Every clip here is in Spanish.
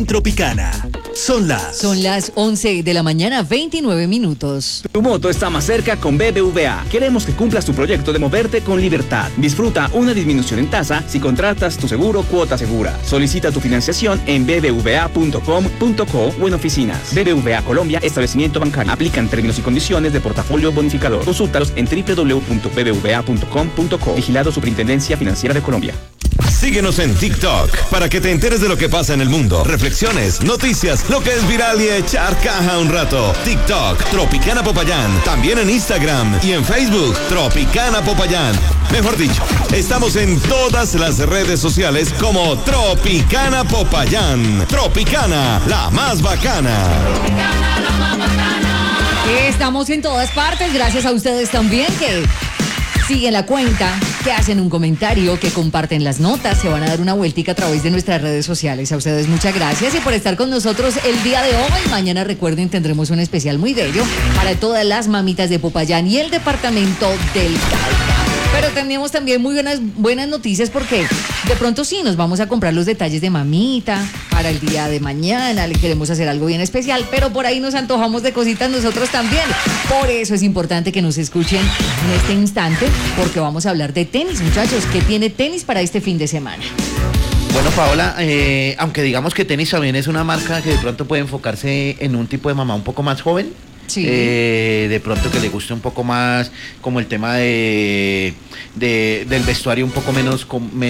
Tropicana. Son las 11 de la mañana, 29 minutos. Tu moto está más cerca con BBVA. Queremos que cumplas tu proyecto de moverte con libertad. Disfruta una disminución en tasa si contratas tu seguro Cuota Segura. Solicita tu financiación en bbva.com.co o en oficinas. BBVA Colombia, establecimiento bancario. Aplican términos y condiciones de portafolio bonificador. Consúltalos en www.bbva.com.co. Vigilado Superintendencia Financiera de Colombia. Síguenos en TikTok para que te enteres de lo que pasa en el mundo. Reflexiones, noticias, lo que es viral y echar caja un rato. TikTok, Tropicana Popayán. También en Instagram y en Facebook, Tropicana Popayán. Mejor dicho, estamos en todas las redes sociales como Tropicana Popayán. Tropicana, la más bacana. Tropicana, la más bacana. Estamos en todas partes, gracias a ustedes también que siguen la cuenta, que hacen un comentario, que comparten las notas, se van a dar una vueltica a través de nuestras redes sociales. A ustedes muchas gracias y por estar con nosotros el día de hoy. Mañana, recuerden, tendremos un especial muy bello para todas las mamitas de Popayán y el departamento del Cauca. Pero tenemos también muy buenas noticias porque de pronto sí nos vamos a comprar los detalles de mamita para el día de mañana, le queremos hacer algo bien especial, pero por ahí nos antojamos de cositas nosotros también. Por eso es importante que nos escuchen en este instante porque vamos a hablar de tenis, muchachos. ¿Qué tiene tenis para este fin de semana? Bueno, Paola, aunque digamos que tenis también es una marca que de pronto puede enfocarse en un tipo de mamá un poco más joven. Sí. De pronto que le guste un poco más como el tema del vestuario un poco menos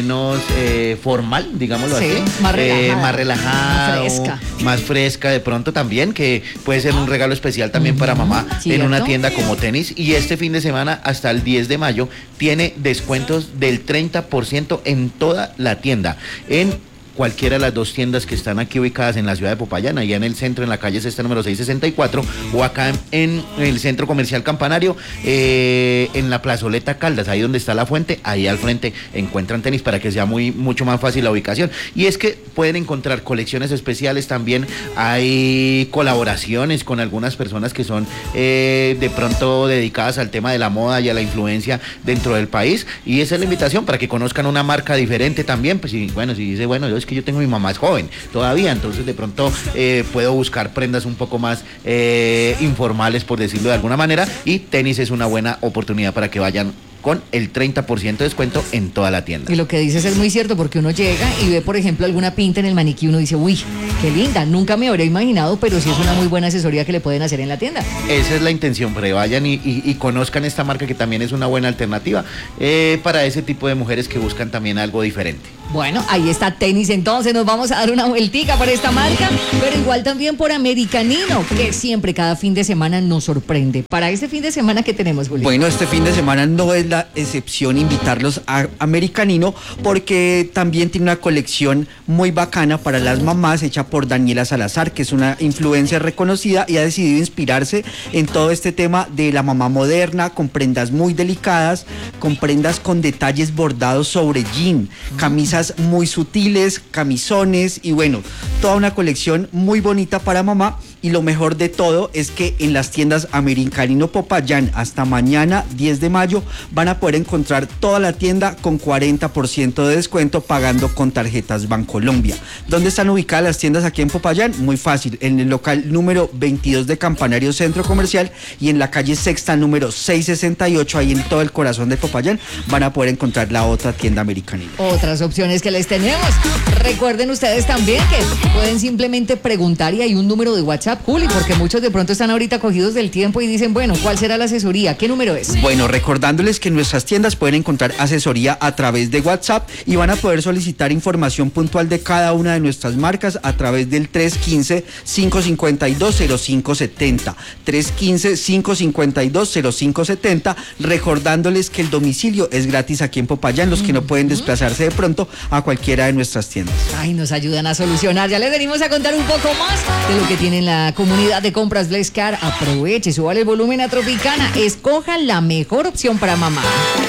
formal, digámoslo sí, así. Más relajado. Más fresca de pronto también, que puede ser un regalo especial también para mamá en una tienda como Tenis. Y este fin de semana hasta el 10 de mayo tiene descuentos del 30% en toda la tienda. En cualquiera de las dos tiendas que están aquí ubicadas en la ciudad de Popayán, allá en el centro, en la calle Sexta número 664, o acá en el centro comercial Campanario, en la plazoleta Caldas, ahí donde está la fuente, ahí al frente encuentran Tenis para que sea mucho más fácil la ubicación. Y es que pueden encontrar colecciones especiales, también hay colaboraciones con algunas personas que son de pronto dedicadas al tema de la moda y a la influencia dentro del país, y esa es la invitación para que conozcan una marca diferente también. Pues si dice, es que yo tengo mi mamá es joven todavía, entonces de pronto puedo buscar prendas un poco más informales, por decirlo de alguna manera, y Tenis es una buena oportunidad para que vayan con el 30% de descuento en toda la tienda. Y lo que dices es muy cierto, porque uno llega y ve, por ejemplo, alguna pinta en el maniquí y uno dice, uy, qué linda, nunca me habría imaginado, pero sí es una muy buena asesoría que le pueden hacer en la tienda. Esa es la intención, para que vayan y conozcan esta marca, que también es una buena alternativa para ese tipo de mujeres que buscan también algo diferente. Bueno, ahí está Tenis, entonces nos vamos a dar una vueltica por esta marca, pero igual también por Americanino, que siempre, cada fin de semana nos sorprende. Para este fin de semana, ¿qué tenemos, Julio? Bueno, este fin de semana no es la excepción invitarlos a Americanino, porque también tiene una colección muy bacana para las mamás, hecha por Daniela Salazar, que es una influencer reconocida y ha decidido inspirarse en todo este tema de la mamá moderna, con prendas muy delicadas, con prendas con detalles bordados sobre jean, camisas muy sutiles, camisones y bueno, toda una colección muy bonita para mamá. Y lo mejor de todo es que en las tiendas Americanino Popayán hasta mañana 10 de mayo van a poder encontrar toda la tienda con 40% de descuento pagando con tarjetas Bancolombia. ¿Dónde están ubicadas las tiendas aquí en Popayán? Muy fácil, en el local número 22 de Campanario Centro Comercial y en la calle Sexta número 668, ahí en todo el corazón de Popayán van a poder encontrar la otra tienda Americanino. Otras opciones que les tenemos. Recuerden ustedes también que pueden simplemente preguntar y hay un número de WhatsApp, Juli, porque muchos de pronto están ahorita cogidos del tiempo y dicen, bueno, ¿cuál será la asesoría? ¿Qué número es? Bueno, recordándoles que en nuestras tiendas pueden encontrar asesoría a través de WhatsApp y van a poder solicitar información puntual de cada una de nuestras marcas a través del 315-552-0570. 315-552-0570, recordándoles que el domicilio es gratis aquí en Popayán, los que no pueden desplazarse de pronto a cualquiera de nuestras tiendas. Ay, nos ayudan a solucionar. Ya les venimos a contar un poco más de lo que tienen la comunidad de compras Blescar. Aproveche, súbale el volumen a Tropicana, escoja la mejor opción para mamá.